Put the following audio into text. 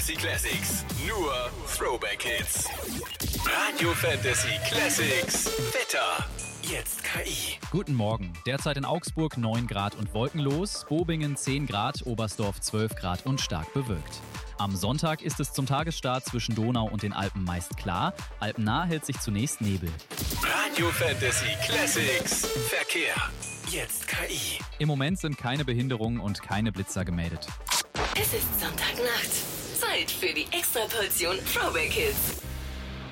Fantasy Classics. Nur Throwback Hits. Radio Fantasy Classics. Wetter. Jetzt KI. Guten Morgen. Derzeit in Augsburg 9 Grad und wolkenlos, Bobingen 10 Grad, Oberstdorf 12 Grad und stark bewölkt. Am Sonntag ist es zum Tagesstart zwischen Donau und den Alpen meist klar. Alpennah hält sich zunächst Nebel. Radio Fantasy Classics. Verkehr. Jetzt KI. Im Moment sind keine Behinderungen und keine Blitzer gemeldet. Es ist Sonntagnacht. Zeit für die Extraportion Throwback Hits.